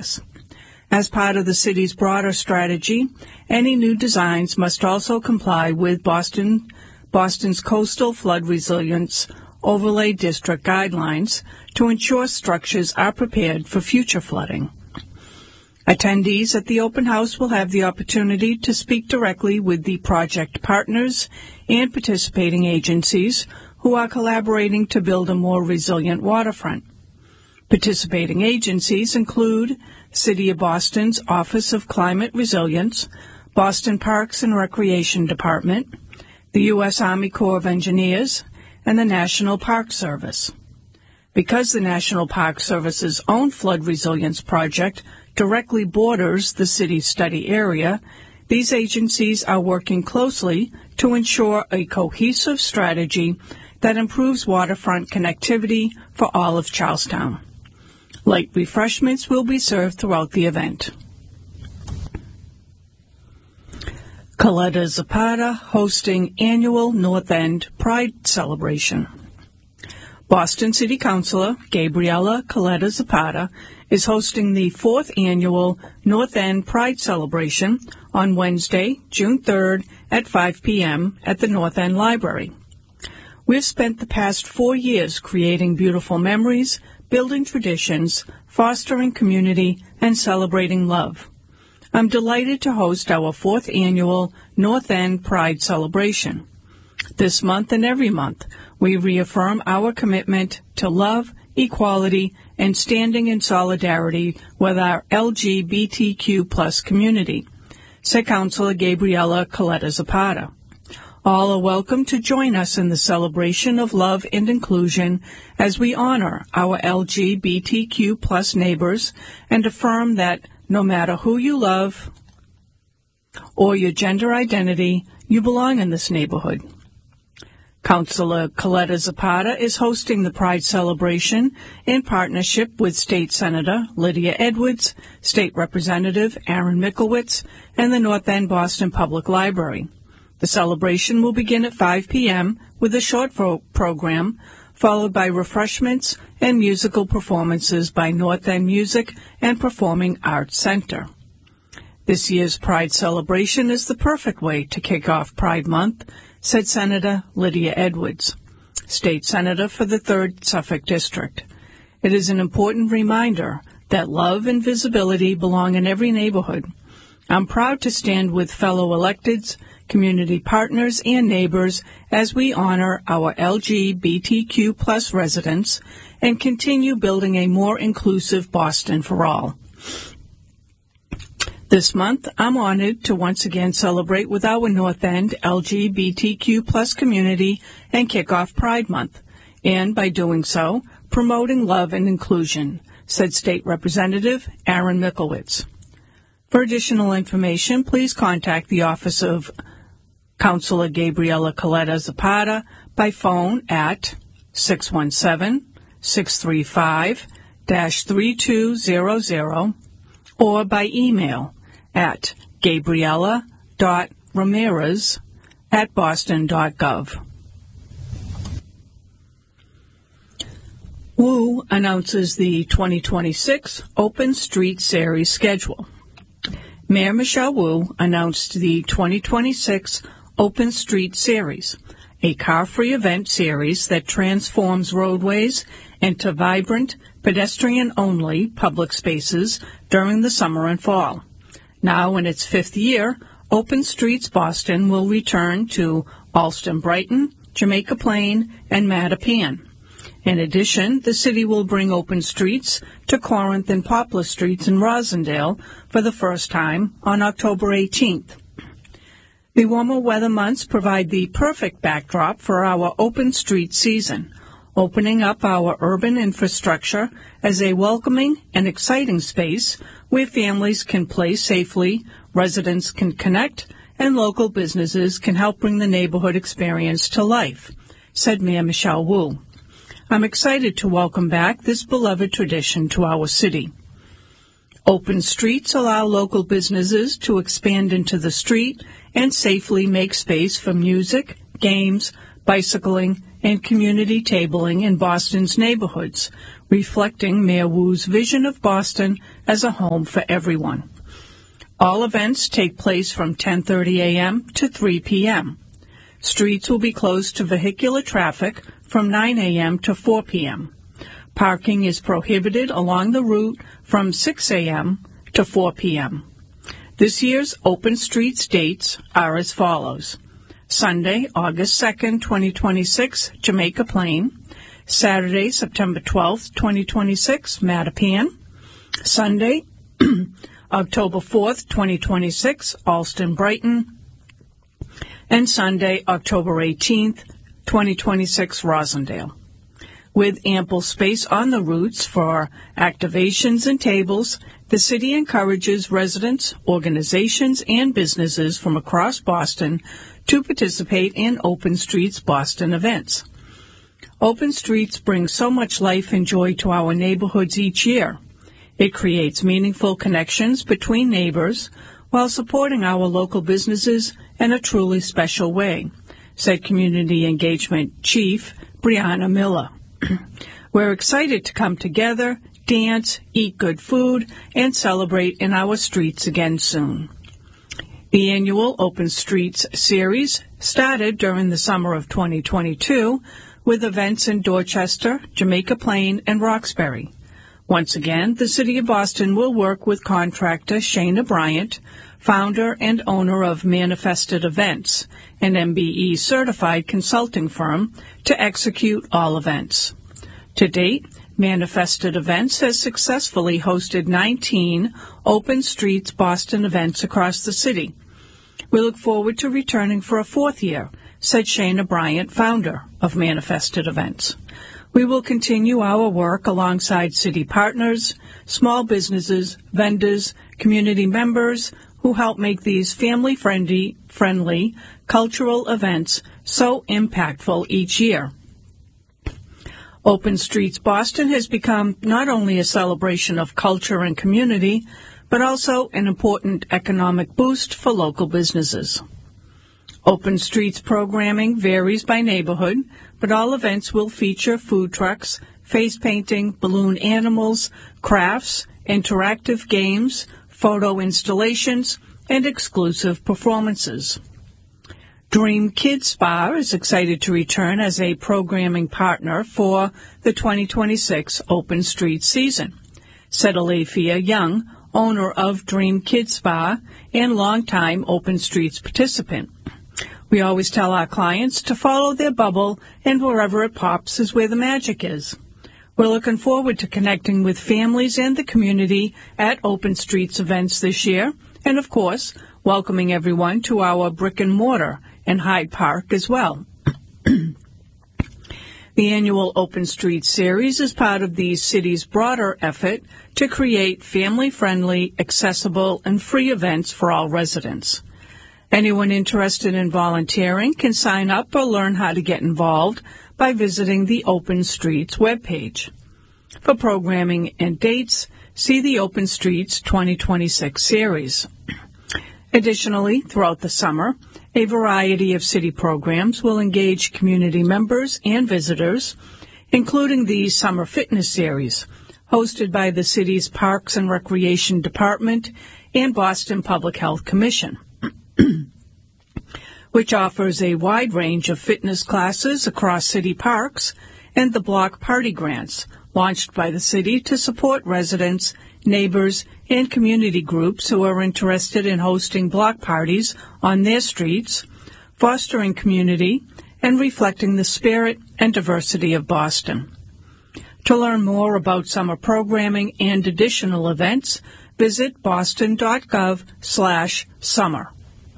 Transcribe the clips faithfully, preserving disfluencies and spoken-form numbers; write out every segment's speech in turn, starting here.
process. As part of the city's broader strategy, any new designs must also comply with Boston, Boston's Coastal Flood Resilience Overlay District guidelines to ensure structures are prepared for future flooding. Attendees at the open house will have the opportunity to speak directly with the project partners and participating agencies who are collaborating to build a more resilient waterfront. Participating agencies include City of Boston's Office of Climate Resilience, Boston Parks and Recreation Department, the U S Army Corps of Engineers, and the National Park Service. Because the National Park Service's own flood resilience project directly borders the city's study area, these agencies are working closely to ensure a cohesive strategy that improves waterfront connectivity for all of Charlestown. Light refreshments will be served throughout the event. Coletta Zapata hosting annual North End Pride Celebration. Boston City Councilor Gabriella Coletta Zapata is hosting the fourth annual North End Pride Celebration on Wednesday, June third at five p.m. at the North End Library. We've spent the past four years creating beautiful memories, building traditions, fostering community, and celebrating love. I'm delighted to host our fourth annual North End Pride Celebration. This month and every month, we reaffirm our commitment to love, equality, and standing in solidarity with our L G B T Q plus community, said Councilor Gabriella Coletta Zapata. All are welcome to join us in the celebration of love and inclusion as we honor our L G B T Q plus neighbors and affirm that no matter who you love or your gender identity, you belong in this neighborhood. Councilor Coletta Zapata is hosting the Pride Celebration in partnership with State Senator Lydia Edwards, State Representative Aaron Mickelwitz, and the North End Boston Public Library. The celebration will begin at five p.m. with a short pro- program, followed by refreshments and musical performances by North End Music and Performing Arts Center. This year's Pride Celebration is the perfect way to kick off Pride Month, said Senator Lydia Edwards, State Senator for the third Suffolk District. It is an important reminder that love and visibility belong in every neighborhood. I'm proud to stand with fellow electeds, community partners, and neighbors as we honor our L G B T Q plus residents and continue building a more inclusive Boston for all. This month, I'm honored to once again celebrate with our North End L G B T Q plus community and kick off Pride Month, and by doing so, promoting love and inclusion, said State Representative Aaron Mickelwitz. For additional information, please contact the Office of Councilor Gabriella Coletta Zapata by phone at six one seven, six three five, three two zero zero or by email at gabriella.ramirez at boston.gov. W U announces the twenty twenty-six Open Street Series schedule. Mayor Michelle Wu announced the twenty twenty-six Open Street Series, a car-free event series that transforms roadways into vibrant, pedestrian-only public spaces during the summer and fall. Now in its fifth year, Open Streets Boston will return to Allston Brighton, Jamaica Plain, and Mattapan. In addition, the city will bring Open Streets to Corinth and Poplar Streets in Rosendale for the first time on October eighteenth. The warmer weather months provide the perfect backdrop for our Open Street season, opening up our urban infrastructure as a welcoming and exciting space where families can play safely, residents can connect, and local businesses can help bring the neighborhood experience to life, said Mayor Michelle Wu. I'm excited to welcome back this beloved tradition to our city. Open streets allow local businesses to expand into the street and safely make space for music, games, bicycling, and community tabling in Boston's neighborhoods, reflecting Mayor Wu's vision of Boston as a home for everyone. All events take place from ten thirty a.m. to three p.m. Streets will be closed to vehicular traffic from nine a.m. to four p.m. Parking is prohibited along the route from six a.m. to four p.m. This year's Open Streets dates are as follows. Sunday, August second, twenty twenty-six, Jamaica Plain. Saturday, September twelfth, twenty twenty-six, Mattapan. Sunday, October fourth, twenty twenty-six, Alston Brighton. And Sunday, October eighteenth, twenty twenty-six, Rosendale. With ample space on the routes for activations and tables, the city encourages residents, organizations, and businesses from across Boston to participate in Open Streets Boston events. Open Streets brings so much life and joy to our neighborhoods each year. It creates meaningful connections between neighbors while supporting our local businesses in a truly special way, said Community Engagement Chief Brianna Miller. We're excited to come together, dance, eat good food, and celebrate in our streets again soon. The annual Open Streets series started during the summer of twenty twenty-two with events in Dorchester, Jamaica Plain, and Roxbury. Once again, the City of Boston will work with contractor Shana Bryant, founder and owner of Manifested Events, an M B E-certified consulting firm, to execute all events. To date, Manifested Events has successfully hosted nineteen Open Streets Boston events across the city. We look forward to returning for a fourth year, said Shana Bryant, founder of Manifested Events. We will continue our work alongside city partners, small businesses, vendors, community members who help make these family-friendly, friendly, cultural events so impactful each year. Open Streets Boston has become not only a celebration of culture and community, but also an important economic boost for local businesses. Open Streets programming varies by neighborhood, but all events will feature food trucks, face painting, balloon animals, crafts, interactive games, photo installations, and exclusive performances. Dream Kids Spa is excited to return as a programming partner for the twenty twenty-six Open Streets season, said Alethea Young, owner of Dream Kids Spa and longtime Open Streets participant. We always tell our clients to follow their bubble, and wherever it pops is where the magic is. We're looking forward to connecting with families and the community at Open Streets events this year, and of course, welcoming everyone to our brick and mortar in Hyde Park as well. The annual Open Streets series is part of the city's broader effort to create family-friendly, accessible, and free events for all residents. Anyone interested in volunteering can sign up or learn how to get involved by visiting the Open Streets webpage. For programming and dates, see the Open Streets twenty twenty-six series. Additionally, throughout the summer, a variety of city programs will engage community members and visitors, including the Summer Fitness Series, hosted by the city's Parks and Recreation Department and Boston Public Health Commission, which offers a wide range of fitness classes across city parks, and the Block Party Grants, launched by the city to support residents, neighbors, and community groups who are interested in hosting block parties on their streets, fostering community, and reflecting the spirit and diversity of Boston. To learn more about summer programming and additional events, visit boston.gov slash summer.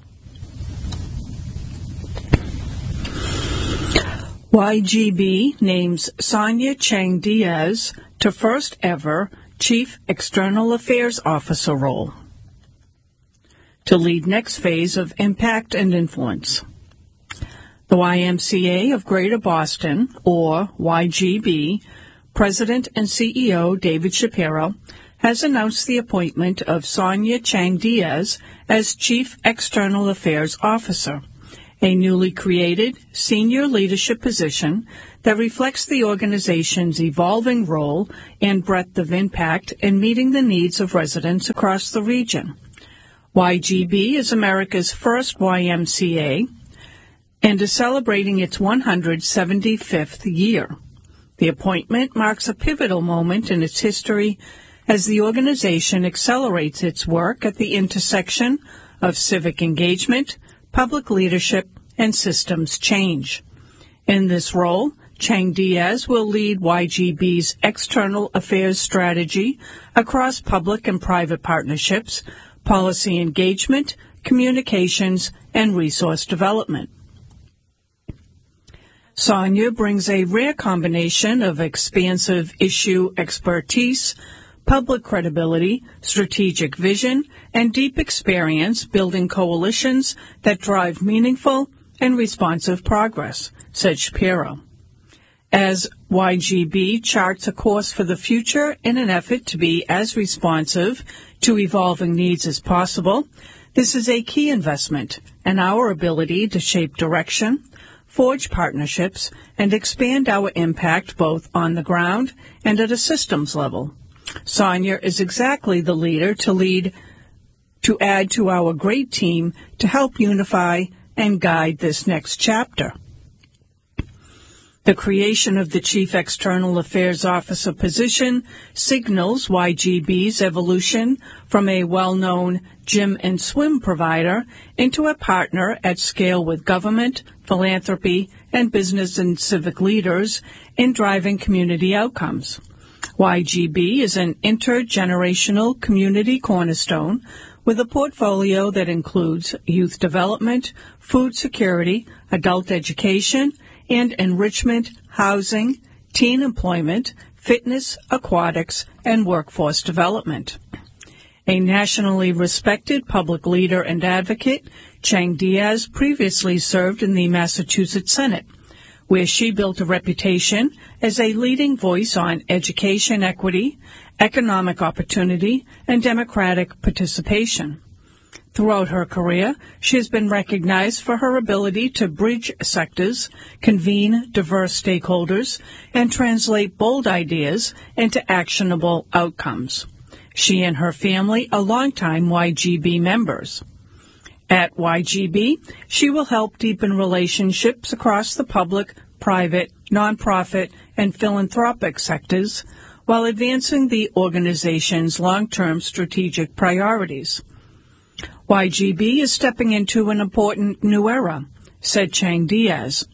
Y G B names Sonia Chang Diaz to first ever Chief External Affairs Officer role to lead next phase of impact and influence. The Y M C A of Greater Boston, or Y G B, President and C E O David Shapiro, has announced the appointment of Sonia Chang Diaz as Chief External Affairs Officer, a newly created senior leadership position that reflects the organization's evolving role and breadth of impact in meeting the needs of residents across the region. Y G B is America's first Y M C A and is celebrating its one hundred seventy-fifth year. The appointment marks a pivotal moment in its history as the organization accelerates its work at the intersection of civic engagement, public leadership, and systems change. In this role, Chang Diaz will lead Y G B's external affairs strategy across public and private partnerships, policy engagement, communications, and resource development. Sonia brings a rare combination of expansive issue expertise, public credibility, strategic vision, and deep experience building coalitions that drive meaningful and responsive progress, said Shapiro. As Y G B charts a course for the future in an effort to be as responsive to evolving needs as possible, this is a key investment in our ability to shape direction, forge partnerships, and expand our impact both on the ground and at a systems level. Sonia is exactly the leader to lead, to add to our great team to help unify and guide this next chapter. The creation of the Chief External Affairs Officer position signals Y G B's evolution from a well-known gym and swim provider into a partner at scale with government, philanthropy, and business and civic leaders in driving community outcomes. Y G B is an intergenerational community cornerstone with a portfolio that includes youth development, food security, adult education, and enrichment, housing, teen employment, fitness, aquatics, and workforce development. A nationally respected public leader and advocate, Chang Diaz previously served in the Massachusetts Senate, where she built a reputation as a leading voice on education equity, economic opportunity, and democratic participation. Throughout her career, she has been recognized for her ability to bridge sectors, convene diverse stakeholders, and translate bold ideas into actionable outcomes. She and her family are longtime Y G B members. At Y G B, she will help deepen relationships across the public, private, nonprofit, and philanthropic sectors while advancing the organization's long-term strategic priorities. Y G B is stepping into an important new era, said Chang Diaz.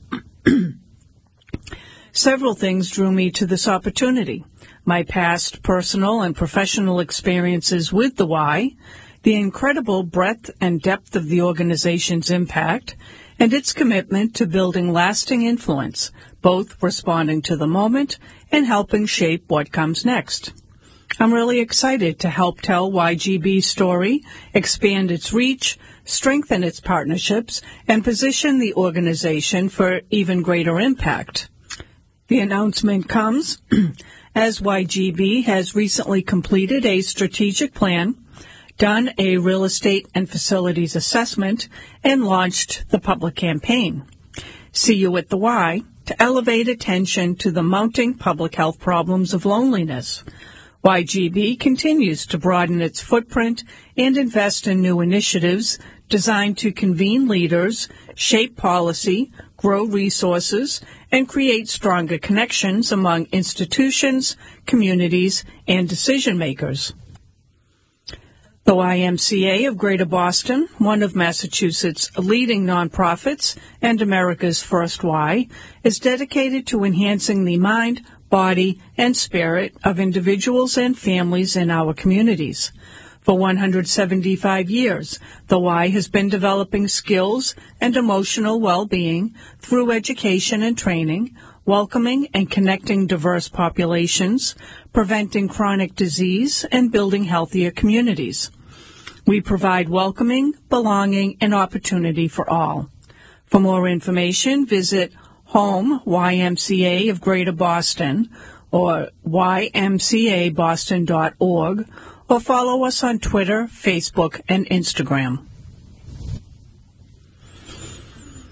Several things drew me to this opportunity: my past personal and professional experiences with the Y, the incredible breadth and depth of the organization's impact, and its commitment to building lasting influence, both responding to the moment and helping shape what comes next. I'm really excited to help tell Y G B's story, expand its reach, strengthen its partnerships, and position the organization for even greater impact. The announcement comes as Y G B has recently completed a strategic plan, done a real estate and facilities assessment, and launched the public campaign, See You at the Y, to elevate attention to the mounting public health problems of loneliness. Y G B continues to broaden its footprint and invest in new initiatives designed to convene leaders, shape policy, grow resources, and create stronger connections among institutions, communities, and decision-makers. The Y M C A of Greater Boston, one of Massachusetts' leading nonprofits and America's first Y, is dedicated to enhancing the mind, body, and spirit of individuals and families in our communities. For one hundred seventy-five years, the Y has been developing skills and emotional well-being through education and training, welcoming and connecting diverse populations, preventing chronic disease, and building healthier communities. We provide welcoming, belonging, and opportunity for all. For more information, visit Home Y M C A of Greater Boston or y m c a boston dot org, or follow us on Twitter, Facebook, and Instagram.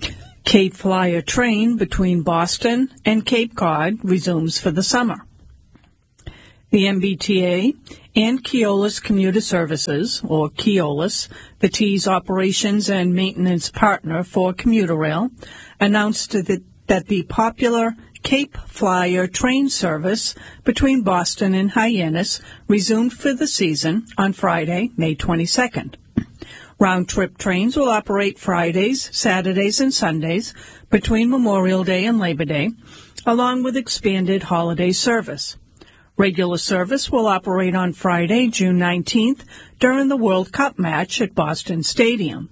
Cape Flyer train between Boston and Cape Cod resumes for the summer. The M B T A and Keolis Commuter Services, or Keolis, the T's operations and maintenance partner for commuter rail, announced that, that the popular Cape Flyer train service between Boston and Hyannis resumed for the season on Friday, May twenty-second. Round-trip trains will operate Fridays, Saturdays, and Sundays between Memorial Day and Labor Day, along with expanded holiday service. Regular service will operate on Friday, June nineteenth, during the World Cup match at Boston Stadium.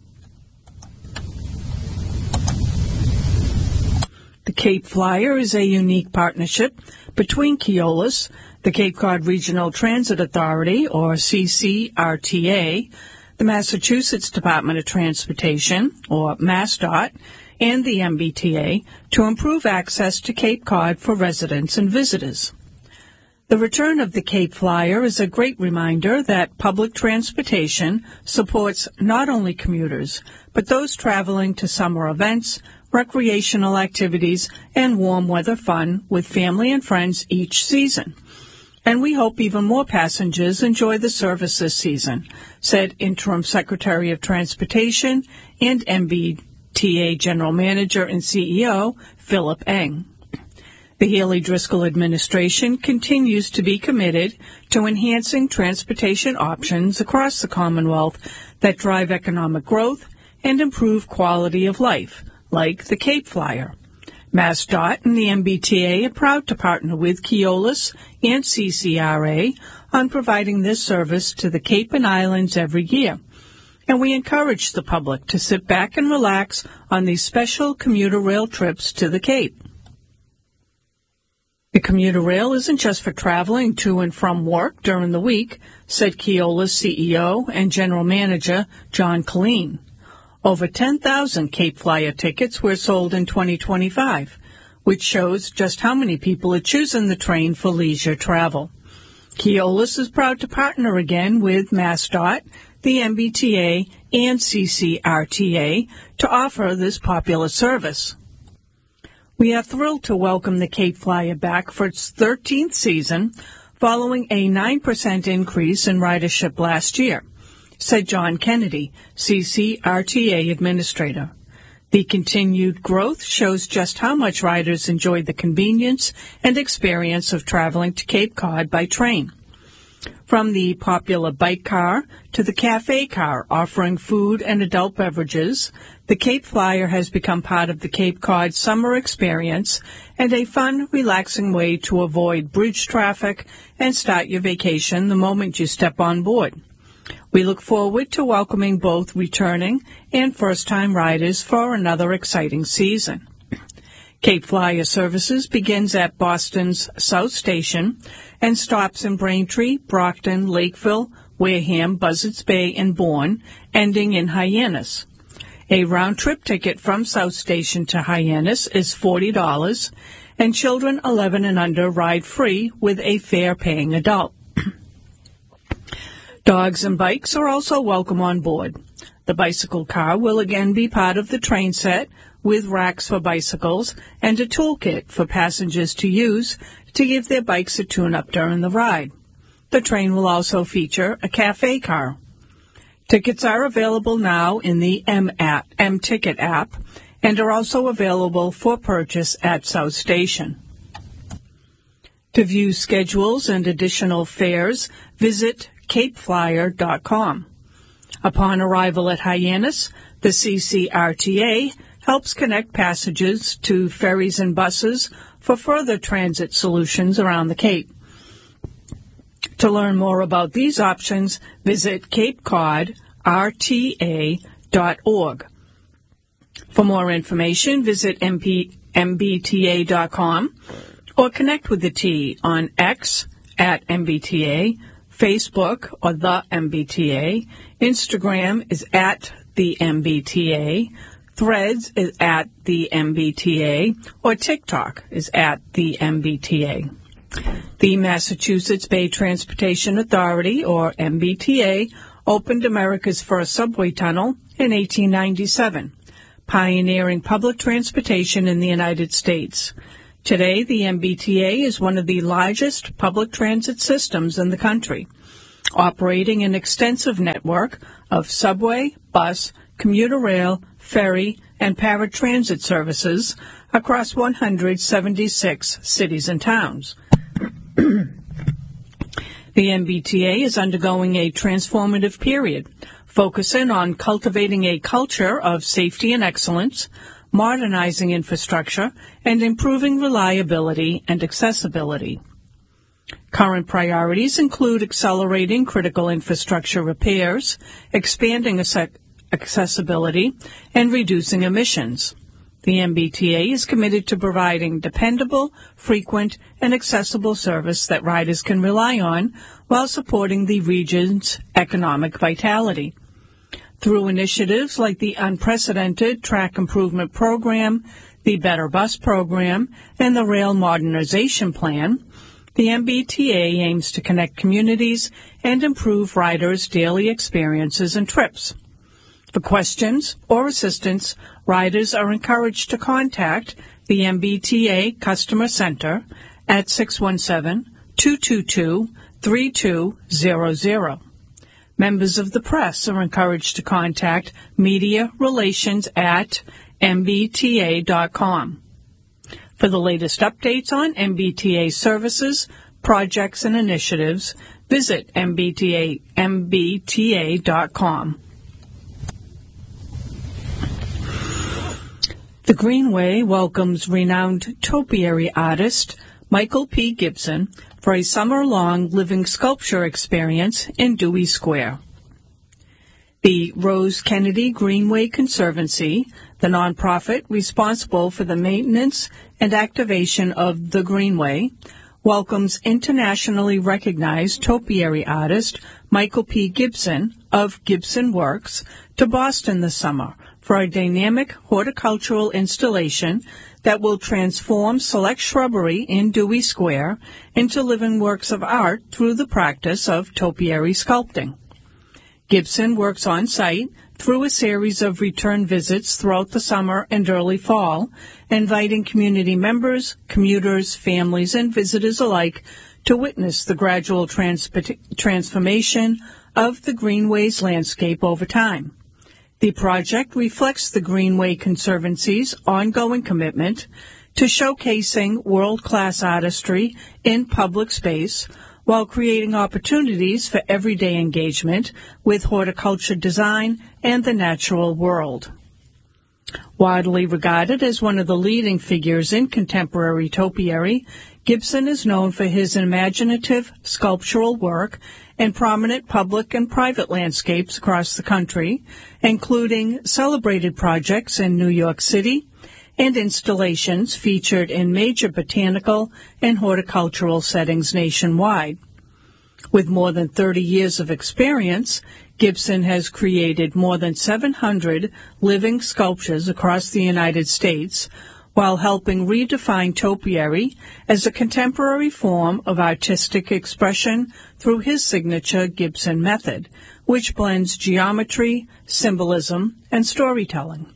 The Cape Flyer is a unique partnership between Keolis, the Cape Cod Regional Transit Authority, or C C R T A, the Massachusetts Department of Transportation, or MassDOT, and the M B T A to improve access to Cape Cod for residents and visitors. The return of the Cape Flyer is a great reminder that public transportation supports not only commuters, but those traveling to summer events, recreational activities, and warm weather fun with family and friends each season. And we hope even more passengers enjoy the service this season, said Interim Secretary of Transportation and M B T A General Manager and C E O Philip Eng. The Haley Driscoll administration continues to be committed to enhancing transportation options across the Commonwealth that drive economic growth and improve quality of life, like the Cape Flyer. MassDOT and the M B T A are proud to partner with Keolis and C C R A on providing this service to the Cape and Islands every year, and we encourage the public to sit back and relax on these special commuter rail trips to the Cape. The commuter rail isn't just for traveling to and from work during the week, said Keolis C E O and General Manager John Colleen. Over ten thousand Cape Flyer tickets were sold in twenty twenty-five, which shows just how many people are choosing the train for leisure travel. Keolis is proud to partner again with MassDOT, the M B T A, and C C R T A to offer this popular service. We are thrilled to welcome the Cape Flyer back for its thirteenth season, following a nine percent increase in ridership last year, said John Kennedy, C C R T A Administrator. The continued growth shows just how much riders enjoyed the convenience and experience of traveling to Cape Cod by train. From the popular bike car to the cafe car offering food and adult beverages, the Cape Flyer has become part of the Cape Cod summer experience and a fun, relaxing way to avoid bridge traffic and start your vacation the moment you step on board. We look forward to welcoming both returning and first-time riders for another exciting season. Cape Flyer services begins at Boston's South Station and stops in Braintree, Brockton, Lakeville, Wareham, Buzzards Bay, and Bourne, ending in Hyannis. A round-trip ticket from South Station to Hyannis is forty dollars, and children eleven and under ride free with a fare-paying adult. Dogs and bikes are also welcome on board. The bicycle car will again be part of the train set, with racks for bicycles and a toolkit for passengers to use to give their bikes a tune-up during the ride. The train will also feature a cafe car. Tickets are available now in the M app, M-Ticket app, and are also available for purchase at South Station. To view schedules and additional fares, visit cape flyer dot com. Upon arrival at Hyannis, the C C R T A helps connect passengers to ferries and buses for further transit solutions around the Cape. To learn more about these options, visit cape cod r t a dot org. For more information, visit m b t a dot com or connect with the T on X at M B T A, Facebook or The M B T A, Instagram is at The M B T A, Threads is at The M B T A, or TikTok is at The M B T A. The Massachusetts Bay Transportation Authority, or M B T A, opened America's first subway tunnel in eighteen ninety-seven, pioneering public transportation in the United States. Today, the M B T A is one of the largest public transit systems in the country, operating an extensive network of subway, bus, commuter rail, ferry, and paratransit services across one hundred seventy-six cities and towns. The M B T A is undergoing a transformative period, focusing on cultivating a culture of safety and excellence, modernizing infrastructure, and improving reliability and accessibility. Current priorities include accelerating critical infrastructure repairs, expanding accessibility, and reducing emissions. The M B T A is committed to providing dependable, frequent, and accessible service that riders can rely on while supporting the region's economic vitality. Through initiatives like the unprecedented Track Improvement Program, the Better Bus Program, and the Rail Modernization Plan, the M B T A aims to connect communities and improve riders' daily experiences and trips. For questions or assistance, riders are encouraged to contact the M B T A Customer Center at six one seven, two two two, three two zero zero. Members of the press are encouraged to contact media relations at m b t a dot com. For the latest updates on M B T A services, projects, and initiatives, visit m b t a m b t a dot com. The Greenway welcomes renowned topiary artist Michael P. Gibson for a summer-long living sculpture experience in Dewey Square. The Rose Kennedy Greenway Conservancy, the nonprofit responsible for the maintenance and activation of the Greenway, welcomes internationally recognized topiary artist Michael P. Gibson of Gibson Works to Boston this summer for a dynamic horticultural installation that will transform select shrubbery in Dewey Square into living works of art through the practice of topiary sculpting. Gibson works on site through a series of return visits throughout the summer and early fall, inviting community members, commuters, families, and visitors alike to witness the gradual transp- transformation of the Greenway's landscape over time. The project reflects the Greenway Conservancy's ongoing commitment to showcasing world-class artistry in public space while creating opportunities for everyday engagement with horticulture design and the natural world. Widely regarded as one of the leading figures in contemporary topiary, Gibson is known for his imaginative sculptural work in prominent public and private landscapes across the country, including celebrated projects in New York City and installations featured in major botanical and horticultural settings nationwide. With more than thirty years of experience, Gibson has created more than seven hundred living sculptures across the United States, while helping redefine topiary as a contemporary form of artistic expression through his signature Gibson method, which blends geometry, symbolism, and storytelling.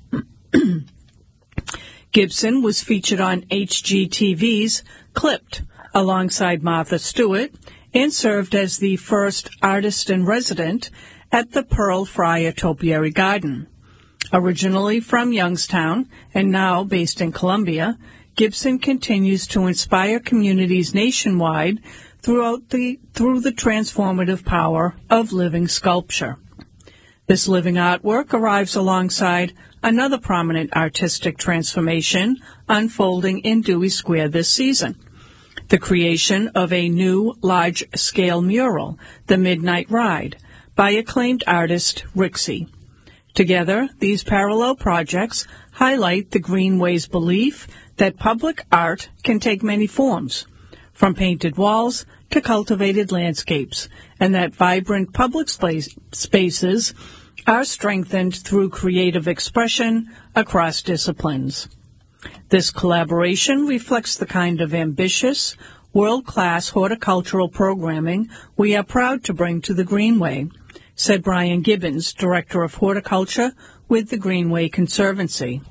Gibson was featured on H G T V's Clipped alongside Martha Stewart and served as the first artist-in-resident at the Pearl Friar Topiary Garden. Originally from Youngstown and now based in Columbia, Gibson continues to inspire communities nationwide throughout the, through the transformative power of living sculpture. This living artwork arrives alongside another prominent artistic transformation unfolding in Dewey Square this season, the creation of a new large-scale mural, The Midnight Ride, by acclaimed artist Rixey. Together, these parallel projects highlight the Greenway's belief that public art can take many forms, from painted walls to cultivated landscapes, and that vibrant public space, spaces are strengthened through creative expression across disciplines. This collaboration reflects the kind of ambitious, world-class horticultural programming we are proud to bring to the Greenway, said Brian Gibbons, Director of Horticulture with the Greenway Conservancy.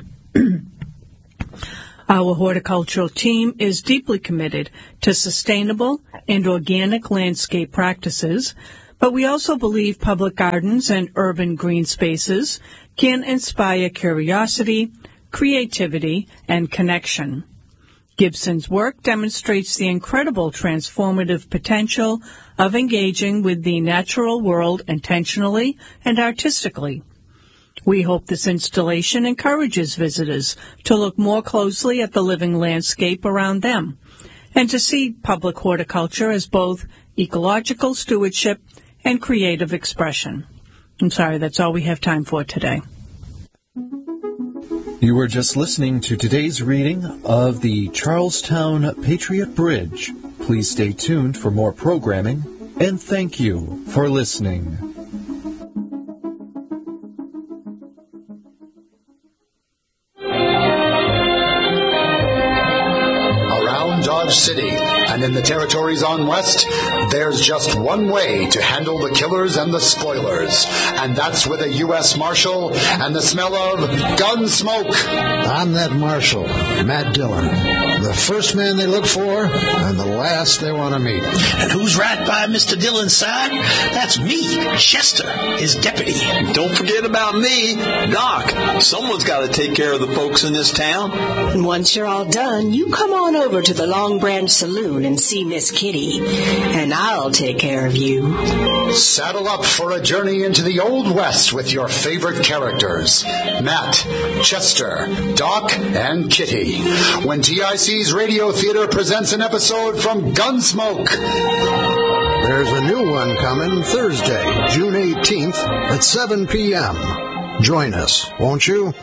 Our horticultural team is deeply committed to sustainable and organic landscape practices, but we also believe public gardens and urban green spaces can inspire curiosity, creativity, and connection. Gibson's work demonstrates the incredible transformative potential of engaging with the natural world intentionally and artistically. We hope this installation encourages visitors to look more closely at the living landscape around them and to see public horticulture as both ecological stewardship and creative expression. I'm sorry, that's all we have time for today. You were just listening to today's reading of the Charlestown Patriot Bridge. Please stay tuned for more programming, and thank you for listening. Around Dodge City and in the territories on West, there's just one way to handle the killers and the spoilers, and that's with a U S Marshal and the smell of gun smoke. I'm that Marshal, Matt Dillon, the first man they look for and the last they want to meet. And who's right by Mister Dillon's side? That's me, Chester, his deputy. Don't forget about me, Doc. Someone's got to take care of the folks in this town. And once you're all done, you come on over to the Long Branch Saloon and see Miss Kitty, and I'll take care of you. Saddle up for a journey into the Old West with your favorite characters, Matt, Chester, Doc, and Kitty, when T I C's Radio Theater presents an episode from Gunsmoke. There's a new one coming Thursday, June eighteenth at seven p.m. Join us, won't you?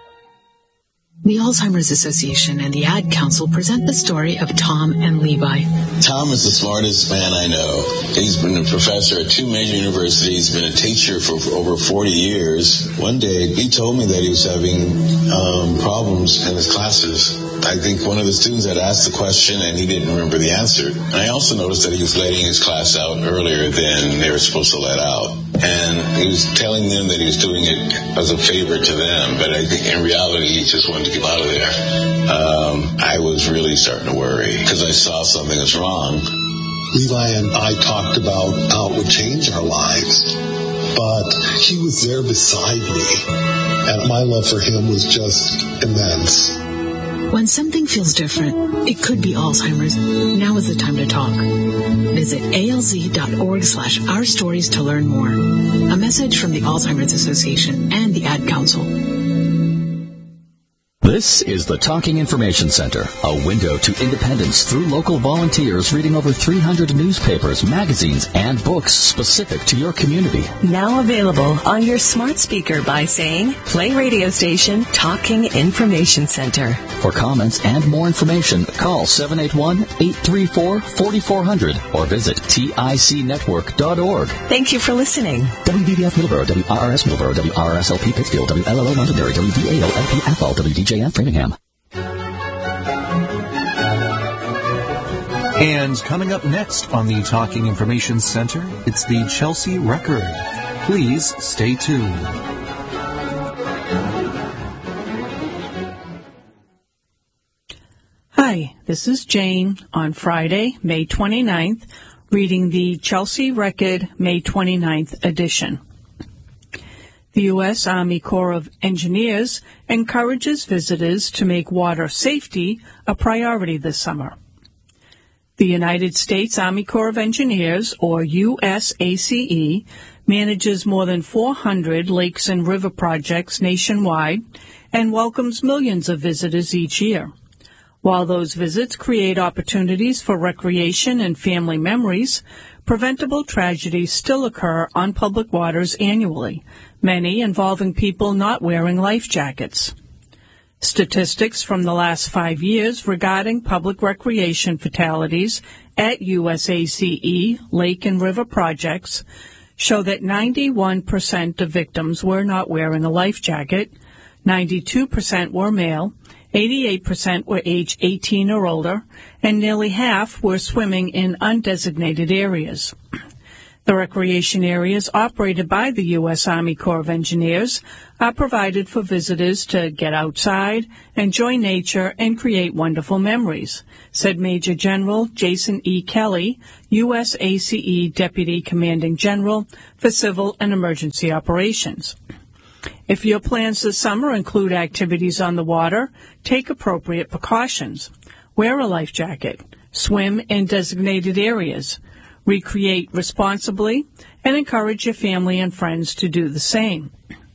The Alzheimer's Association and the Ad Council present the story of Tom and Levi. Tom is the smartest man I know. He's been a professor at two major universities, been a teacher for over forty years. One day, he told me that he was having um, problems in his classes. I think one of the students had asked the question and he didn't remember the answer. And I also noticed that he was letting his class out earlier than they were supposed to let out. And he was telling them that he was doing it as a favor to them, but I think in reality he just wanted to get out of there. Um, I was really starting to worry because I saw something was wrong. Levi and I talked about how it would change our lives, but he was there beside me, and my love for him was just immense. When something feels different, it could be Alzheimer's. Now is the time to talk. Visit alz.org slash our stories to learn more. A message from the Alzheimer's Association and the Ad Council. This is the Talking Information Center, a window to independence through local volunteers reading over three hundred newspapers, magazines, and books specific to your community. Now available on your smart speaker by saying, play radio station Talking Information Center. For comments and more information, call seven eight one, eight three four, four four zero zero or visit tic network dot org. Thank you for listening. W B B F Middleborough, W R R S Middleborough, W R R S L P Pittsfield, W L L O Londonderry, W D A O L P Athol, W D J F Framingham. And coming up next on the Talking Information Center, it's the Chelsea Record. Please stay tuned. Hi, this is Jane on Friday, May twenty-ninth, reading the Chelsea Record May twenty-ninth edition. The U S Army Corps of Engineers encourages visitors to make water safety a priority this summer. The United States Army Corps of Engineers, or U S A C E, manages more than four hundred lakes and river projects nationwide and welcomes millions of visitors each year. While those visits create opportunities for recreation and family memories, preventable tragedies still occur on public waters annually, many involving people not wearing life jackets. Statistics from the last five years regarding public recreation fatalities at U S A C E lake and river projects show that ninety-one percent of victims were not wearing a life jacket, ninety-two percent were male, eighty-eight percent were age eighteen or older, and nearly half were swimming in undesignated areas. The recreation areas operated by the U S Army Corps of Engineers are provided for visitors to get outside, enjoy nature, and create wonderful memories, said Major General Jason E. Kelly, U S A C E Deputy Commanding General for Civil and Emergency Operations. If your plans this summer include activities on the water, take appropriate precautions. Wear a life jacket. Swim in designated areas. Recreate responsibly, and encourage your family and friends to do the same.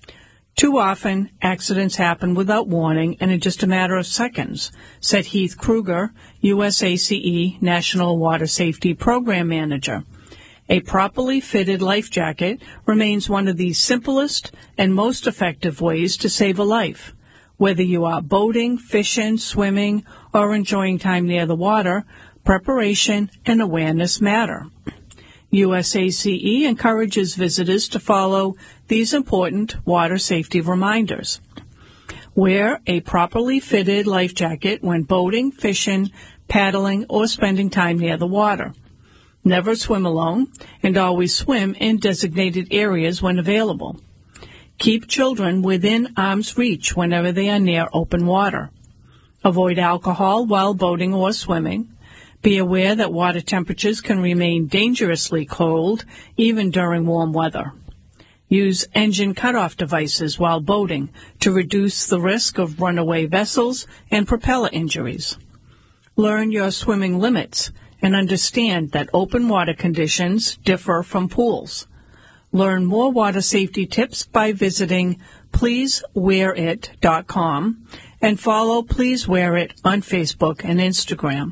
Too often, accidents happen without warning and in just a matter of seconds, said Heath Kruger, U S A C E National Water Safety Program Manager. A properly fitted life jacket remains one of the simplest and most effective ways to save a life. Whether you are boating, fishing, swimming, or enjoying time near the water, preparation and awareness matter. U S A C E encourages visitors to follow these important water safety reminders. Wear a properly fitted life jacket when boating, fishing, paddling, or spending time near the water. Never swim alone, and always swim in designated areas when available. Keep children within arm's reach whenever they are near open water. Avoid alcohol while boating or swimming. Be aware that water temperatures can remain dangerously cold even during warm weather. Use engine cutoff devices while boating to reduce the risk of runaway vessels and propeller injuries. Learn your swimming limits and understand that open water conditions differ from pools. Learn more water safety tips by visiting please wear it dot com and follow Please Wear It on Facebook and Instagram.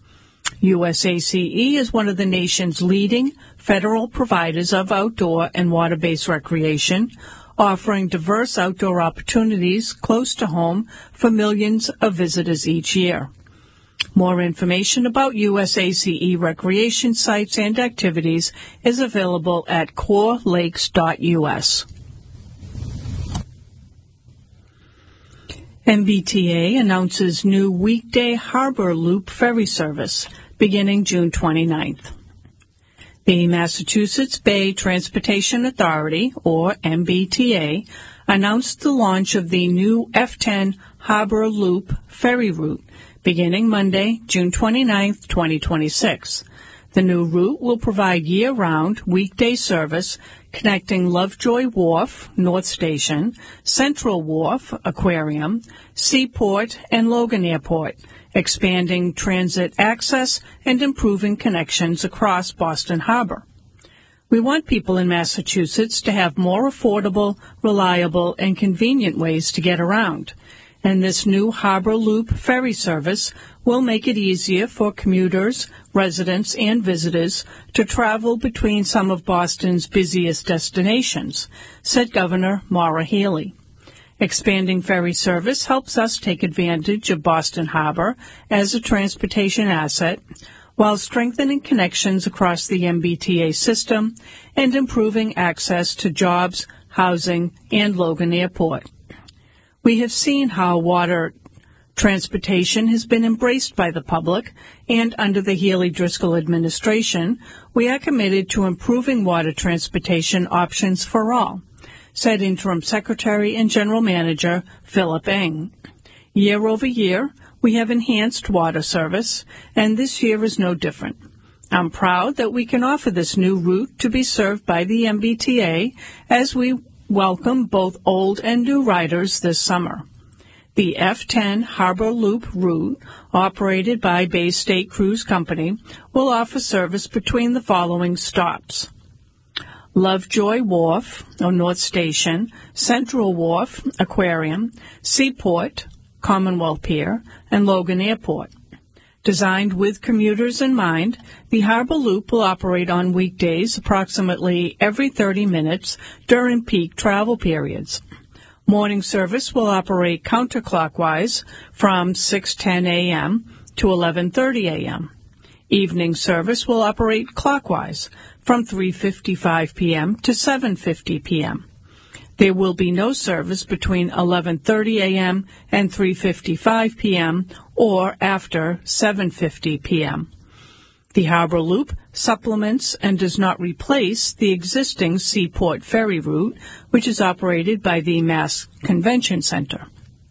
U S A C E is one of the nation's leading federal providers of outdoor and water-based recreation, offering diverse outdoor opportunities close to home for millions of visitors each year. More information about U S A C E recreation sites and activities is available at core lakes dot U S. M B T A announces new weekday Harbor Loop ferry service beginning June twenty-ninth. The Massachusetts Bay Transportation Authority, or M B T A, announced the launch of the new F ten Harbor Loop ferry route beginning Monday, June twenty-ninth, twenty twenty-six. The new route will provide year-round weekday service connecting Lovejoy Wharf, North Station, Central Wharf, Aquarium, Seaport, and Logan Airport, expanding transit access and improving connections across Boston Harbor. We want people in Massachusetts to have more affordable, reliable, and convenient ways to get around, and this new Harbor Loop ferry service will make it easier for commuters, residents, and visitors to travel between some of Boston's busiest destinations, said Governor Maura Healey. Expanding ferry service helps us take advantage of Boston Harbor as a transportation asset, while strengthening connections across the M B T A system and improving access to jobs, housing, and Logan Airport. We have seen how water transportation has been embraced by the public, and under the Healey-Driscoll administration, we are committed to improving water transportation options for all, said Interim Secretary and General Manager Philip Eng. Year over year, we have enhanced water service, and this year is no different. I'm proud that we can offer this new route to be served by the M B T A as we welcome both old and new riders this summer. The F ten Harbor Loop route, operated by Bay State Cruise Company, will offer service between the following stops: Lovejoy Wharf, or North Station, Central Wharf, Aquarium, Seaport, Commonwealth Pier, and Logan Airport. Designed with commuters in mind, the Harbor Loop will operate on weekdays approximately every thirty minutes during peak travel periods. Morning service will operate counterclockwise from six ten a.m. to eleven thirty a.m. Evening service will operate clockwise from three fifty-five p.m. to seven fifty p.m. There will be no service between eleven thirty a.m. and three fifty-five p.m. or after seven fifty p.m. The Harbor Loop supplements and does not replace the existing Seaport Ferry route, which is operated by the Mass Convention Center.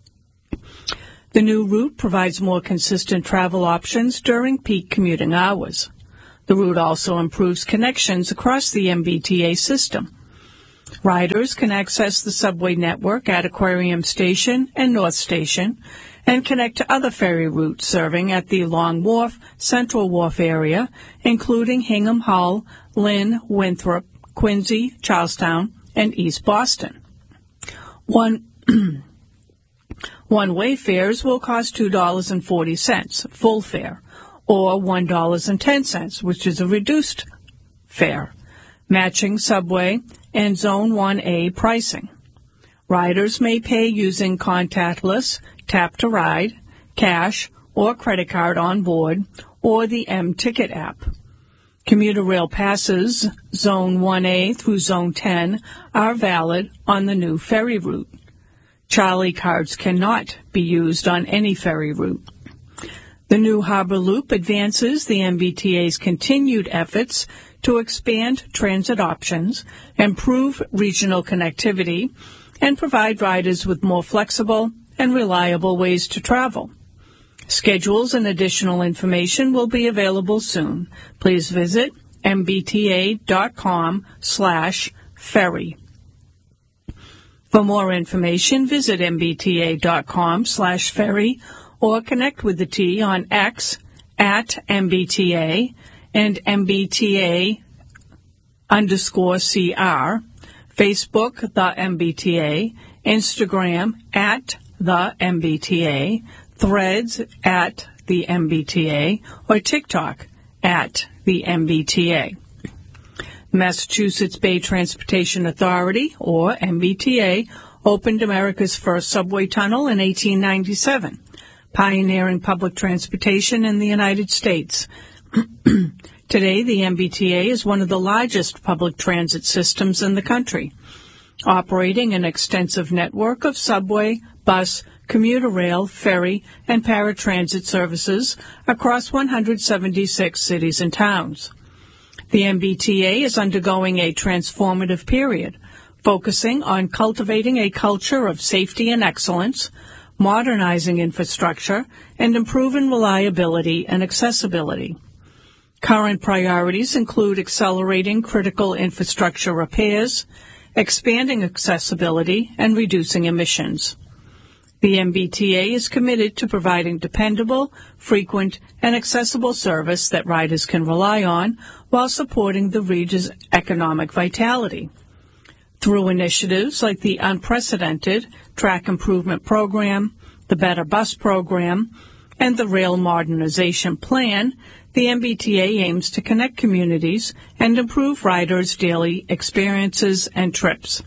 The new route provides more consistent travel options during peak commuting hours. The route also improves connections across the M B T A system. Riders can access the subway network at Aquarium Station and North Station and connect to other ferry routes serving at the Long Wharf, Central Wharf area, including Hingham, Hull, Lynn, Winthrop, Quincy, Charlestown, and East Boston. One One-way fares will cost two dollars and forty cents, full fare, or one dollar and ten cents, which is a reduced fare, matching subway and Zone one A pricing. Riders may pay using contactless, tap-to-ride, cash, or credit card on board, or the M-Ticket app. Commuter rail passes, Zone one A through Zone ten, are valid on the new ferry route. Charlie cards cannot be used on any ferry route. The new Harbor Loop advances the M B T A's continued efforts to expand transit options, improve regional connectivity, and provide riders with more flexible and reliable ways to travel. Schedules and additional information will be available soon. Please visit mbta.com slash ferry. For more information, visit mbta.com slash ferry or connect with the T on X at M B T A and M B T A underscore C R, Facebook, the M B T A, Instagram at the M B T A, Threads at the M B T A, or TikTok at the M B T A. Massachusetts Bay Transportation Authority, or M B T A, opened America's first subway tunnel in eighteen ninety-seven, pioneering public transportation in the United States. Today, the M B T A is one of the largest public transit systems in the country, operating an extensive network of subway, bus, commuter rail, ferry, and paratransit services across one hundred seventy-six cities and towns. The M B T A is undergoing a transformative period, focusing on cultivating a culture of safety and excellence, modernizing infrastructure, and improving reliability and accessibility. Current priorities include accelerating critical infrastructure repairs, expanding accessibility, and reducing emissions. The M B T A is committed to providing dependable, frequent, and accessible service that riders can rely on while supporting the region's economic vitality. Through initiatives like the unprecedented Track Improvement Program, the Better Bus Program, and the Rail Modernization Plan, the M B T A aims to connect communities and improve riders' daily experiences and trips.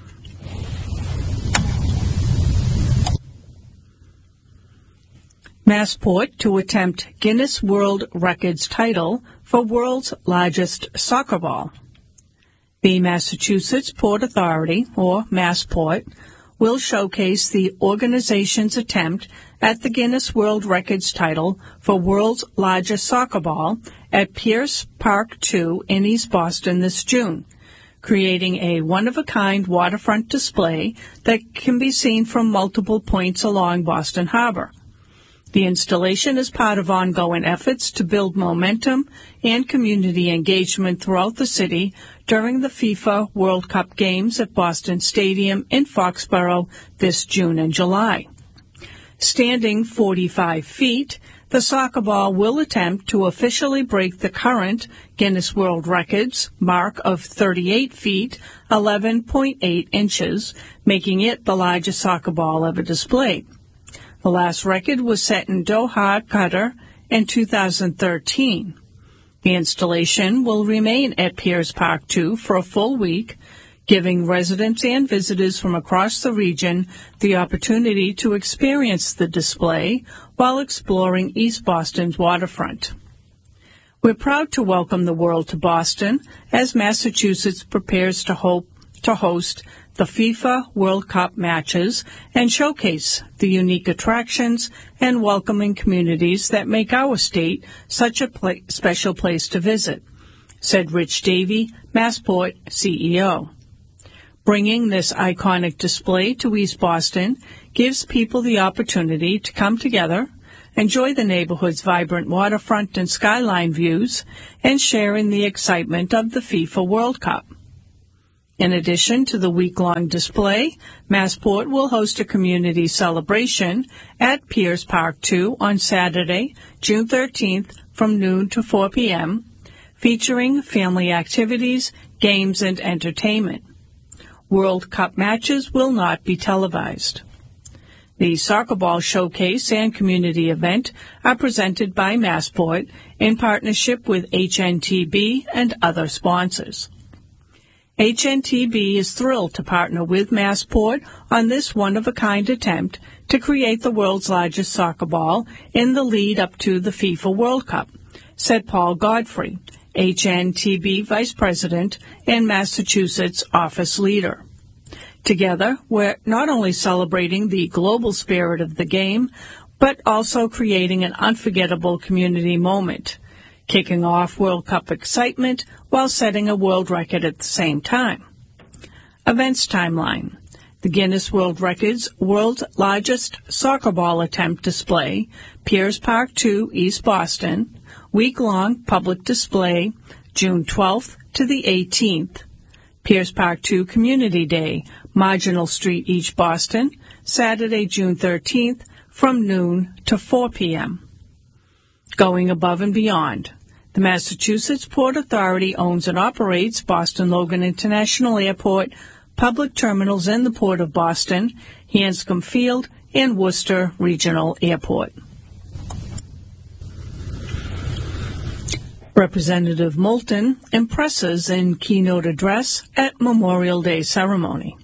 Massport to attempt Guinness World Records title for world's largest soccer ball. The Massachusetts Port Authority, or Massport, will showcase the organization's attempt at the Guinness World Records title for world's largest soccer ball at Pierce Park two in East Boston this June, creating a one-of-a-kind waterfront display that can be seen from multiple points along Boston Harbor. The installation is part of ongoing efforts to build momentum and community engagement throughout the city during the FIFA World Cup games at Boston Stadium in Foxborough this June and July. Standing forty-five feet, the soccer ball will attempt to officially break the current Guinness World Records mark of thirty-eight feet, eleven point eight inches, making it the largest soccer ball ever displayed. The last record was set in Doha, Qatar, in two thousand thirteen. The installation will remain at Pierce Park two for a full week, giving residents and visitors from across the region the opportunity to experience the display while exploring East Boston's waterfront. We're proud to welcome the world to Boston as Massachusetts prepares to, hope, to host the FIFA World Cup matches and showcase the unique attractions and welcoming communities that make our state such a pla- special place to visit. said Rich Davey, Massport C E O. Bringing this iconic display to East Boston gives people the opportunity to come together, enjoy the neighborhood's vibrant waterfront and skyline views, and share in the excitement of the FIFA World Cup. In addition to the week-long display, Massport will host a community celebration at Piers Park two on Saturday, June thirteenth from noon to four p.m., featuring family activities, games, and entertainment. World Cup matches will not be televised. The Soccer Ball Showcase and Community Event are presented by Massport in partnership with H N T B and other sponsors. H N T B is thrilled to partner with Massport on this one-of-a-kind attempt to create the world's largest soccer ball in the lead up to the FIFA World Cup, said Paul Godfrey, H N T B Vice President and Massachusetts office leader. Together, we're not only celebrating the global spirit of the game, but also creating an unforgettable community moment, kicking off World Cup excitement while setting a world record at the same time. Events timeline. The Guinness World Records World's Largest Soccer Ball Attempt Display, Piers Park two, East Boston, week-long public display, June twelfth to the eighteenth. Piers Park two Community Day, Marginal Street, East Boston, Saturday, June thirteenth, from noon to four p.m. Going above and beyond. The Massachusetts Port Authority owns and operates Boston Logan International Airport, public terminals in the Port of Boston, Hanscom Field, and Worcester Regional Airport. Representative Moulton impresses in keynote address at Memorial Day ceremony.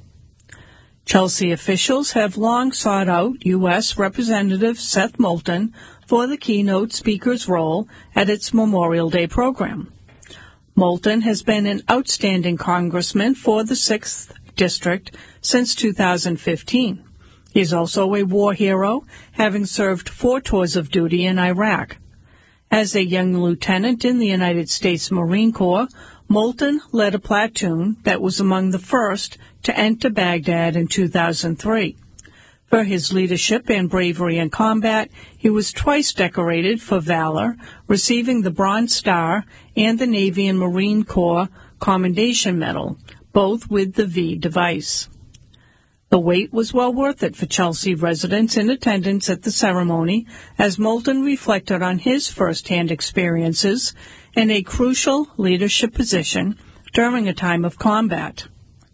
Chelsea officials have long sought out U S Representative Seth Moulton for the keynote speaker's role at its Memorial Day program. Moulton has been an outstanding congressman for the sixth District since two thousand fifteen. He is also a war hero, having served four tours of duty in Iraq. As a young lieutenant in the United States Marine Corps, Moulton led a platoon that was among the first to enter Baghdad in two thousand three. For his leadership and bravery in combat, he was twice decorated for valor, receiving the Bronze Star and the Navy and Marine Corps Commendation Medal, both with the V device. The wait was well worth it for Chelsea residents in attendance at the ceremony, as Moulton reflected on his first-hand experiences in a crucial leadership position during a time of combat.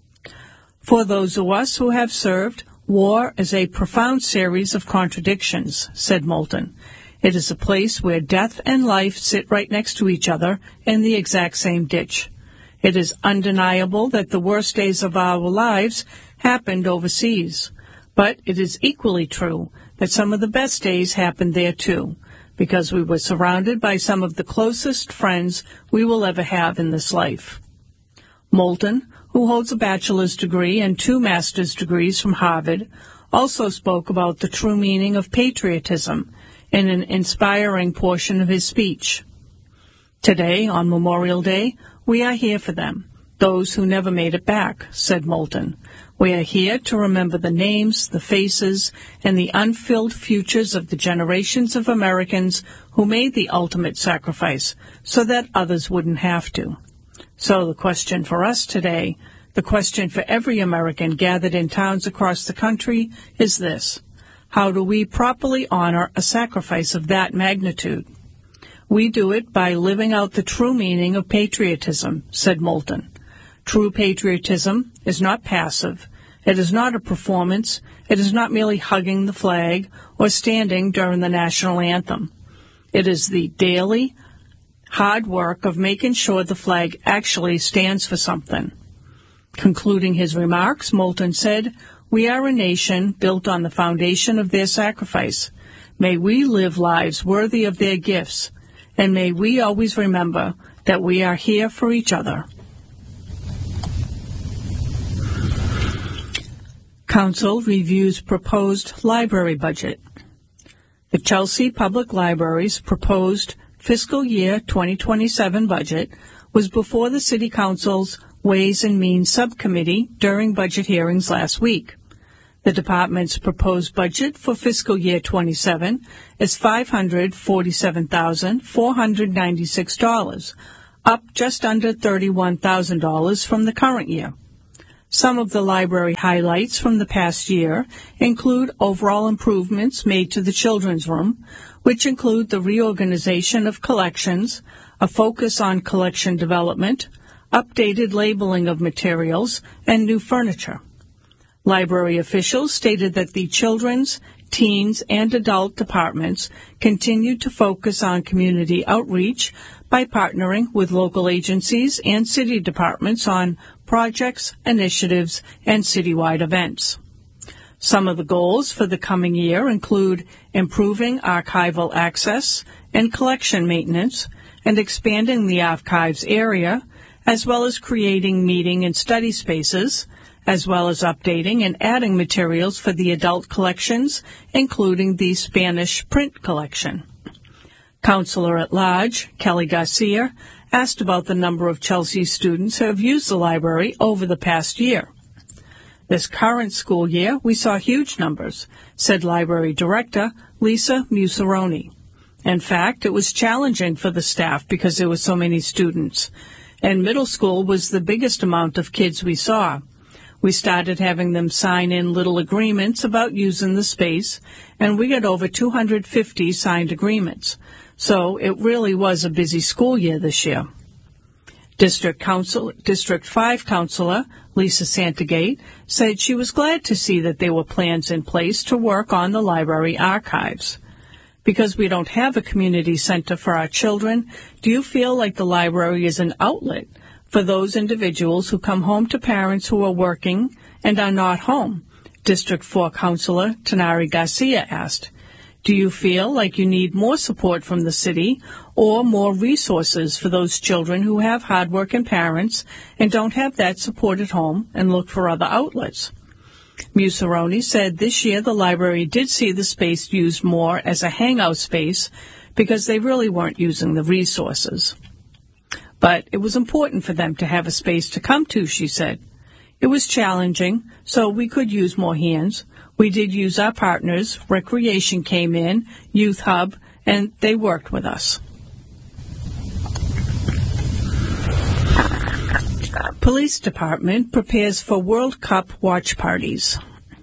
For those of us who have served, war is a profound series of contradictions, said Moulton. It is a place where death and life sit right next to each other in the exact same ditch. It is undeniable that the worst days of our lives happened overseas, but it is equally true that some of the best days happened there too, because we were surrounded by some of the closest friends we will ever have in this life. Moulton, who holds a bachelor's degree and two master's degrees from Harvard, also spoke about the true meaning of patriotism in an inspiring portion of his speech. Today, on Memorial Day, we are here for them, those who never made it back, said Moulton. We are here to remember the names, the faces, and the unfilled futures of the generations of Americans who made the ultimate sacrifice so that others wouldn't have to. So the question for us today, the question for every American gathered in towns across the country, is this: how do we properly honor a sacrifice of that magnitude? We do it by living out the true meaning of patriotism, said Moulton. True patriotism is not passive. It is not a performance. It is not merely hugging the flag or standing during the national anthem. It is the daily, hard work of making sure the flag actually stands for something. Concluding his remarks, Moulton said, "We are a nation built on the foundation of their sacrifice. May we live lives worthy of their gifts, and may we always remember that we are here for each other." Council reviews proposed library budget. The Chelsea Public Library's proposed fiscal year twenty twenty-seven budget was before the City Council's Ways and Means Subcommittee during budget hearings last week. The department's proposed budget for fiscal year twenty-seven is five hundred forty-seven thousand four hundred ninety-six dollars, up just under thirty-one thousand dollars from the current year. Some of the library highlights from the past year include overall improvements made to the children's room, which include the reorganization of collections, a focus on collection development, updated labeling of materials, and new furniture. Library officials stated that the children's, teens, and adult departments continue to focus on community outreach by partnering with local agencies and city departments on projects, initiatives, and citywide events. Some of the goals for the coming year include improving archival access and collection maintenance and expanding the archives area, as well as creating meeting and study spaces, as well as updating and adding materials for the adult collections, including the Spanish print collection. Counselor at Large, Kelly Garcia, asked about the number of Chelsea students who have used the library over the past year. This current school year, we saw huge numbers, said Library Director Lisa Musaroni. In fact, it was challenging for the staff because there were so many students, and middle school was the biggest amount of kids we saw. We started having them sign in little agreements about using the space, and we got over two hundred fifty signed agreements. So it really was a busy school year this year. District Council, District five Councilor Lisa Santagate said she was glad to see that there were plans in place to work on the library archives. Because we don't have a community center for our children, do you feel like the library is an outlet for those individuals who come home to parents who are working and are not home? District four Councilor Tanari Garcia asked. Do you feel like you need more support from the city or more resources for those children who have hardworking parents and don't have that support at home and look for other outlets? Musaroni said this year the library did see the space used more as a hangout space because they really weren't using the resources. But it was important for them to have a space to come to, she said. It was challenging, so we could use more hands. We did use our partners. Recreation came in, Youth Hub, and they worked with us. Police Department prepares for World Cup watch parties.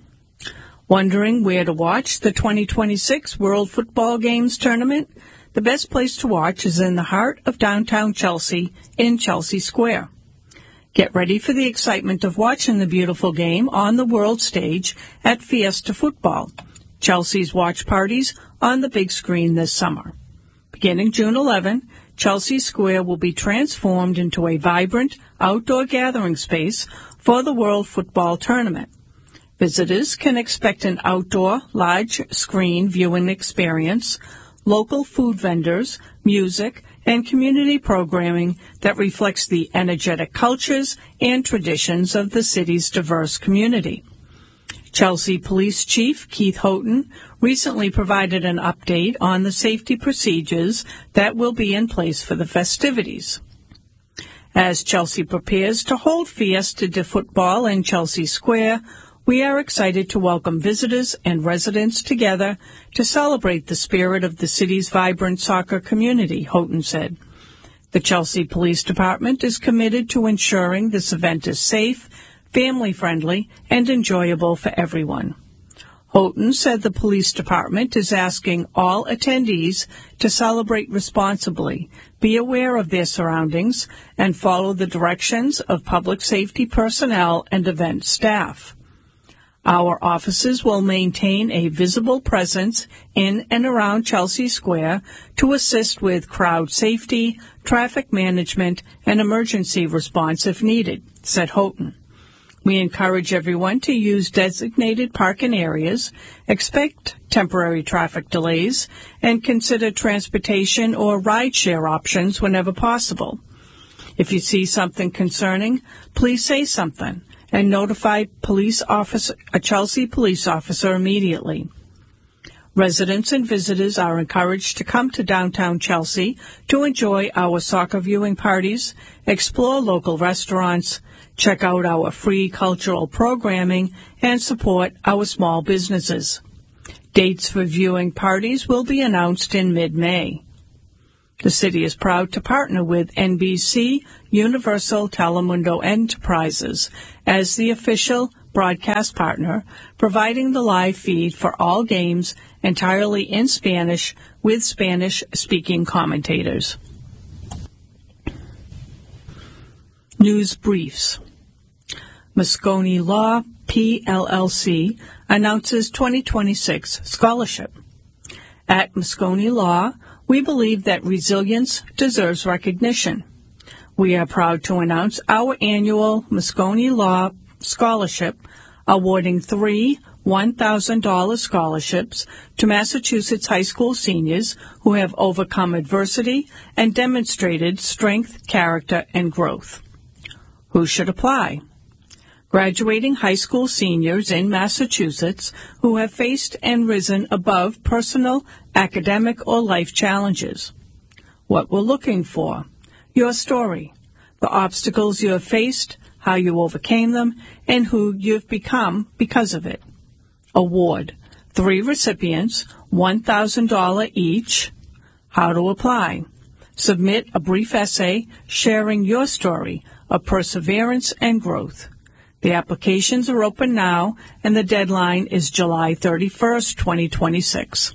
Wondering where to watch the twenty twenty-six World Football Games tournament? The best place to watch is in the heart of downtown Chelsea in Chelsea Square. Get ready for the excitement of watching the beautiful game on the world stage at Fiesta Football, Chelsea's watch parties on the big screen this summer. Beginning June eleventh, Chelsea Square will be transformed into a vibrant outdoor gathering space for the World Football Tournament. Visitors can expect an outdoor, large-screen viewing experience, local food vendors, music, and community programming that reflects the energetic cultures and traditions of the city's diverse community. Chelsea Police Chief Keith Houghton recently provided an update on the safety procedures that will be in place for the festivities. As Chelsea prepares to hold Fiesta de Football in Chelsea Square, we are excited to welcome visitors and residents together to celebrate the spirit of the city's vibrant soccer community, Houghton said. The Chelsea Police Department is committed to ensuring this event is safe, family-friendly, and enjoyable for everyone. Houghton said the police department is asking all attendees to celebrate responsibly, be aware of their surroundings, and follow the directions of public safety personnel and event staff. Our offices will maintain a visible presence in and around Chelsea Square to assist with crowd safety, traffic management, and emergency response if needed, said Houghton. We encourage everyone to use designated parking areas, expect temporary traffic delays, and consider transportation or rideshare options whenever possible. If you see something concerning, please say something and notify police officer, a Chelsea police officer immediately. Residents and visitors are encouraged to come to downtown Chelsea to enjoy our soccer viewing parties, explore local restaurants, check out our free cultural programming, and support our small businesses. Dates for viewing parties will be announced in mid-May. The city is proud to partner with N B C Universal Telemundo Enterprises as the official broadcast partner, providing the live feed for all games entirely in Spanish with Spanish-speaking commentators. News briefs. Moscone Law, P L L C, announces twenty twenty-six scholarship. At Moscone Law, we believe that resilience deserves recognition. We are proud to announce our annual Moscone Law Scholarship, awarding three one thousand dollars scholarships to Massachusetts high school seniors who have overcome adversity and demonstrated strength, character, and growth. Who should apply? Graduating high school seniors in Massachusetts who have faced and risen above personal, academic, or life challenges. What we're looking for: your story, the obstacles you have faced, how you overcame them, and who you've become because of it. Award: three recipients, one thousand dollars each. How to apply? Submit a brief essay sharing your story of perseverance and growth. The applications are open now, and the deadline is July thirty-first, twenty twenty-six.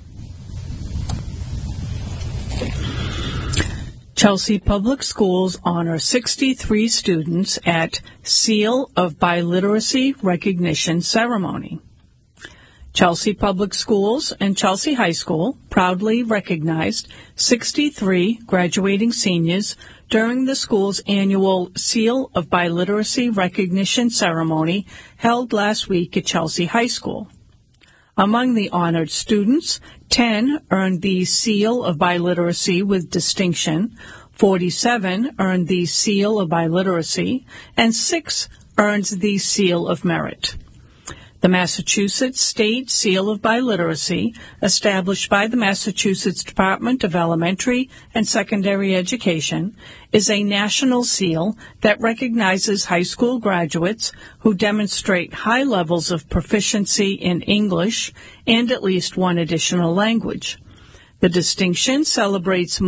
Chelsea Public Schools honor sixty-three students at Seal of Biliteracy Recognition Ceremony. Chelsea Public Schools and Chelsea High School proudly recognized sixty-three graduating seniors during the school's annual Seal of Biliteracy Recognition Ceremony held last week at Chelsea High School. Among the honored students, ten earned the Seal of Biliteracy with distinction, forty-seven earned the Seal of Biliteracy, and six earned the Seal of Merit. The Massachusetts State Seal of Biliteracy, established by the Massachusetts Department of Elementary and Secondary Education, is a national seal that recognizes high school graduates who demonstrate high levels of proficiency in English and at least one additional language. The distinction celebrates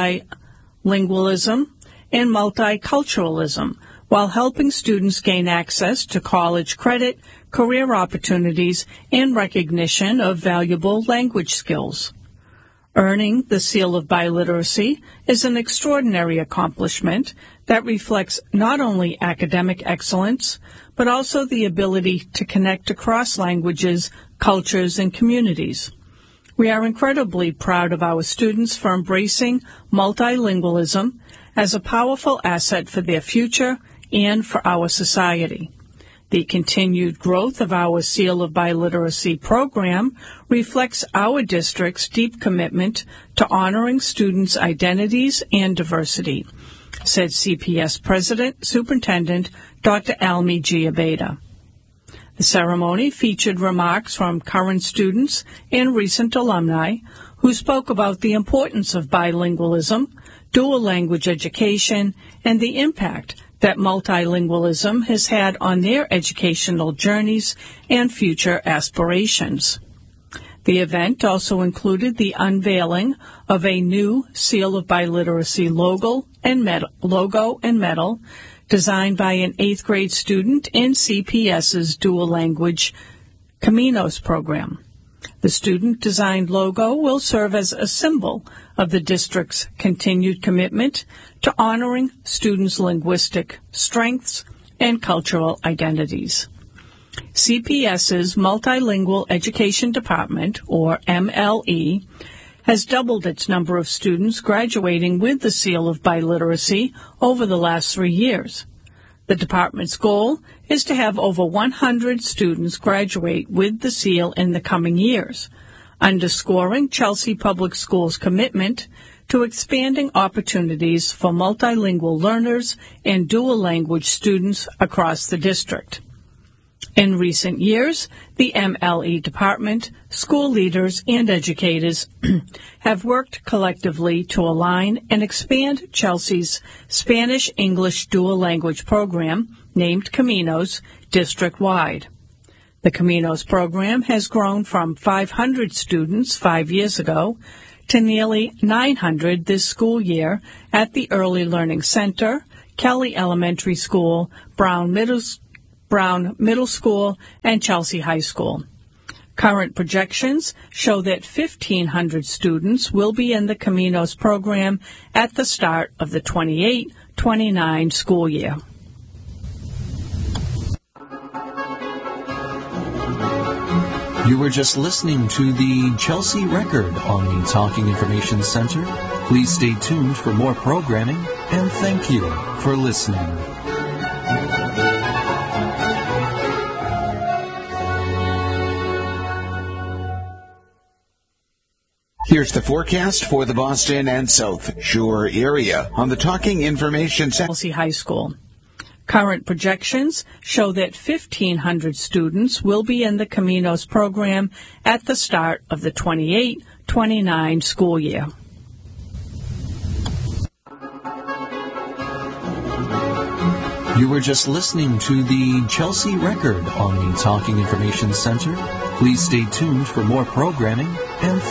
multilingualism and multiculturalism while helping students gain access to college credit, career opportunities, and recognition of valuable language skills. Earning the Seal of Biliteracy is an extraordinary accomplishment that reflects not only academic excellence, but also the ability to connect across languages, cultures, and communities. We are incredibly proud of our students for embracing multilingualism as a powerful asset for their future and for our society. The continued growth of our Seal of Biliteracy program reflects our district's deep commitment to honoring students' identities and diversity, said C P S President Superintendent Doctor Almi Giabeda. The ceremony featured remarks from current students and recent alumni who spoke about the importance of bilingualism, dual language education, and the impact that multilingualism has had on their educational journeys and future aspirations. The event also included the unveiling of a new Seal of Biliteracy logo and medal, logo and medal designed by an eighth grade student in C P S's dual language Caminos program. The student-designed logo will serve as a symbol of the district's continued commitment to honoring students' linguistic strengths and cultural identities. C P S's Multilingual Education Department, or M L E, has doubled its number of students graduating with the Seal of Biliteracy over the last three years. The department's goal is to have over one hundred students graduate with the seal in the coming years, underscoring Chelsea Public Schools' commitment to expanding opportunities for multilingual learners and dual language students across the district. In recent years, the M L E department, school leaders, and educators have worked collectively to align and expand Chelsea's Spanish-English dual language program, named Caminos, district-wide. The Caminos program has grown from five hundred students five years ago to nearly nine hundred this school year at the Early Learning Center, Kelly Elementary School, Brown Middle Brown Middle School, and Chelsea High School. Current projections show that fifteen hundred students will be in the Caminos program at the start of the twenty-eight twenty-nine school year. You were just listening to the Chelsea Record on the Talking Information Center. Please stay tuned for more programming, and thank you for listening. Here's the forecast for the Boston and South Shore area on the Talking Information Center. Chelsea High School. Current projections show that fifteen hundred students will be in the Caminos program at the start of the twenty-eight twenty-nine school year. You were just listening to the Chelsea Record on the Talking Information Center. Please stay tuned for more programming, and